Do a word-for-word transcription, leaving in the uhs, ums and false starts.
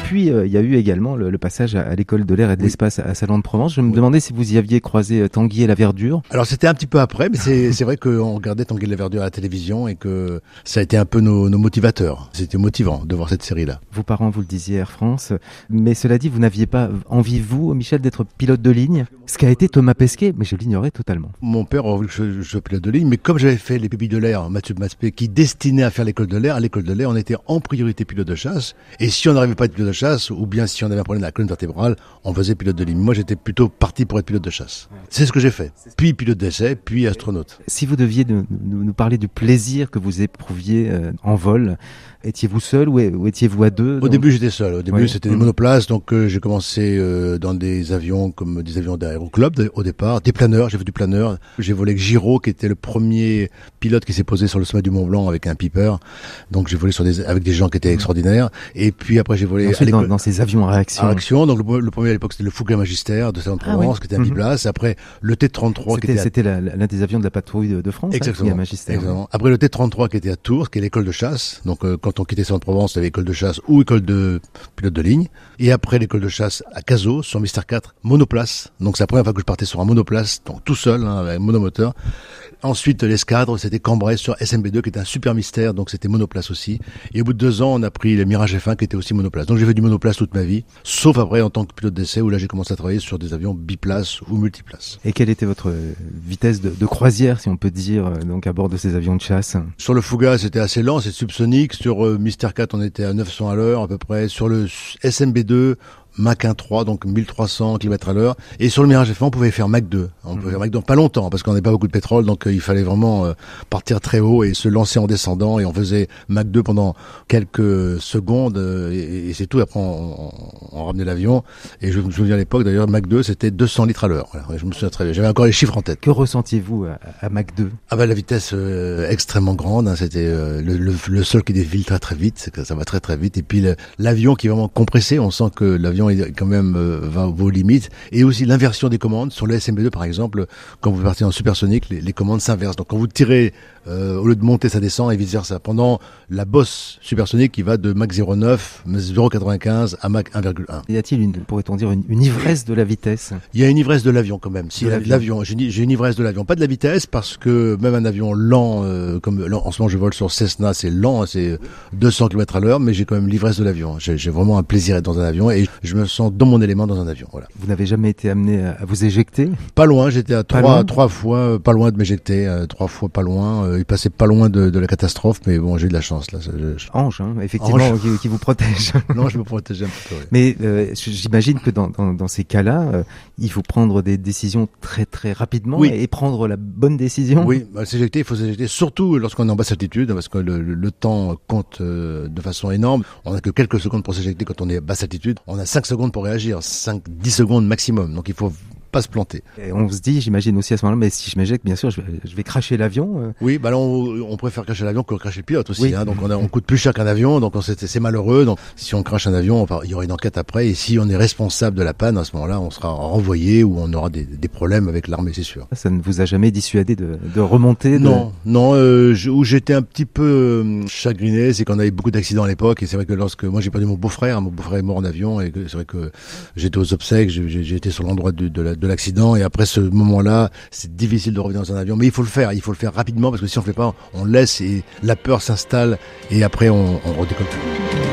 puis euh, il y a eu également le, le passage à, à l'école de l'air et de oui. l'espace à Salon-de-Provence. Je me oui. demandais si vous y aviez croisé euh, Tanguy et la Verdure. Alors c'était un petit peu après, mais c'est, c'est vrai qu'on regardait Tanguy et la Verdure à la télévision et que ça a été un peu nos, nos motivateurs. C'était motivant de voir cette série-là. Vos parents, vous le disiez, Air France, mais cela dit, vous n'aviez pas envie, vous, Michel, d'être pilote de ligne, ce qu'a été Thomas Pesquet, mais je l'ignorais totalement. Mon père a voulu que je, je sois pilote de ligne, mais comme j'avais fait les pupilles de l'air, Mathieu Maspé, qui destinait à faire l'école de l'air, à l'école de l'air, on était en priorité pilote de chasse, et si on n'arrivait pas à être pilote de chasse, ou bien si on avait un problème de la colonne vertébrale, on faisait pilote de ligne. Moi, j'étais plutôt parti pour être pilote de chasse. C'est ce que j'ai fait. Puis pilote d'essai, puis astronaute. Si vous deviez nous, nous, nous parler du plaisir que vous éprouviez euh, en vol, étiez-vous seul ou, ou étiez-vous à deux? Au donc... début, j'étais seul. Au début, oui. c'était mmh. des monoplaces, donc euh, j'ai commencé euh, dans des avions comme des avions d'aéroclub au départ, des planeurs. J'ai fait du planeur. J'ai volé avec Giraud, qui était le premier pilote qui s'est posé sur le sommet du Mont Blanc avec un Piper. Donc j'ai volé sur des avec des gens qui étaient mmh. extraordinaires. Et puis après, j'ai volé ensuite, dans, dans ces avions à réaction. À réaction. Donc le, le premier à l'époque, c'était le Fouga Magister de Salon-de-Provence, ah, oui. qui était un mmh. biplace. Après le T trente-trois, c'était, qui était à... c'était la, l'un des avions de la patrouille de, de France. Exactement. Hein, Magister. Exactement. Après le T trente-trois, qui était à Tours, qui est l'école de chasse. Donc euh, quand on quittait Salon-de-Provence, il y avait école de chasse ou école de pilote de ligne. Et après l'école de chasse à Cazaux, sur Mister quatre, monoplace. Donc c'est la première fois que je partais sur un monoplace, donc tout seul, hein, avec un monomoteur. Ensuite, l'escadre, c'était Cambrai sur S M B deux, qui était un super mystère, donc c'était monoplace aussi. Et au bout de deux ans, on a pris les Mirage F un, qui était aussi monoplace. Donc j'ai fait du monoplace toute ma vie, sauf après en tant que pilote d'essai, où là j'ai commencé à travailler sur des avions biplaces ou multiplaces. Et quelle était votre vitesse de, de croisière, si on peut dire, donc à bord de ces avions de chasse? Sur le Fouga, c'était assez lent, c'est subsonique. Sur euh, Mister quatre, on était à neuf cents à l'heure à peu près. Sur le S M B deux, Mach un virgule trois, donc mille trois cents kilomètres à l'heure. Et sur le Mirage F un, on pouvait faire Mach deux. On mmh. pouvait faire Mach deux, pas longtemps, parce qu'on n'avait pas beaucoup de pétrole, donc euh, il fallait vraiment euh, partir très haut et se lancer en descendant. Et on faisait Mach deux pendant quelques secondes, euh, et, et c'est tout. Après, on, on, on ramenait l'avion. Et je me souviens à l'époque, d'ailleurs, Mach deux, c'était deux cents litres à l'heure. Voilà. Je me souviens très bien. J'avais encore les chiffres en tête. Que ressentiez-vous à, à Mach deux? Ah bah la vitesse euh, extrêmement grande. Hein, c'était euh, le, le, le sol qui défile très très vite. C'est que ça va très très vite. Et puis le, l'avion qui est vraiment compressé. On sent que l'avion est quand même euh, va vos limites. Et aussi l'inversion des commandes. Sur le S M B deux par exemple, quand vous partez en supersonique, les, les commandes s'inversent. Donc quand vous tirez, euh, au lieu de monter, ça descend et vice versa. Pendant la bosse supersonique qui va de Mach zéro virgule neuf, zéro virgule quatre-vingt-quinze à Mach un virgule un. Y a-t-il une, pourrait-on dire, une, une ivresse de la vitesse? Il y a une ivresse de l'avion quand même. Si de l'avion, l'avion j'ai, j'ai une ivresse de l'avion, pas de la vitesse, parce que même un avion lent, euh, comme en ce moment je vole sur Cessna, c'est lent, hein, c'est deux cents kilomètres à l'heure, mais j'ai quand même l'ivresse de l'avion. J'ai, j'ai vraiment un plaisir à être dans un avion et je me sens dans mon élément dans un avion. Voilà. Vous n'avez jamais été amené à vous éjecter? Pas loin, j'étais à pas trois, loin. trois fois, euh, pas loin de m'éjecter, euh, trois fois pas loin. Euh, il passait pas loin de, de la catastrophe, mais bon, j'ai eu de la chance là. Je, je... Ange, hein, effectivement, Ange. Qui, qui vous protège. Non, je me protégeais un peu. Ouais. Mais euh, j'imagine que dans, dans, dans ces cas-là, euh, il faut prendre des décisions très très rapidement oui. et, et prendre la bonne décision. Oui, bah, s'éjecter, il faut s'éjecter, surtout lorsqu'on est en basse altitude, parce que le, le, le temps compte euh, de façon énorme. On n'a que quelques secondes pour s'éjecter quand on est à basse altitude. On a cinq secondes pour réagir, cinq, dix secondes maximum. Donc il faut pas se planter. Et on se dit, j'imagine aussi à ce moment-là, mais si je m'éjecte, bien sûr, je vais, je vais cracher l'avion. Euh... Oui, bah là, on, on préfère cracher l'avion que cracher le pilote aussi. Oui. Hein, donc on, a, on coûte plus cher qu'un avion, donc on, c'est, c'est malheureux. Donc si on crache un avion, on, il y aura une enquête après. Et si on est responsable de la panne, à ce moment-là, on sera renvoyé ou on aura des, des problèmes avec l'armée, c'est sûr. Ça ne vous a jamais dissuadé de, de remonter de... Non, non. Euh, je, où j'étais un petit peu euh, chagriné, c'est qu'on avait beaucoup d'accidents à l'époque. Et c'est vrai que lorsque moi j'ai perdu mon beau-frère, mon beau-frère est mort en avion, et que, c'est vrai que j'étais aux obsèques, j'ai, j'ai été sur l'endroit de, de, la, de l'accident, et après ce moment-là, c'est difficile de revenir dans un avion, mais il faut le faire, il faut le faire rapidement, parce que si on ne le fait pas, on laisse et la peur s'installe et après on, on redécolle plus.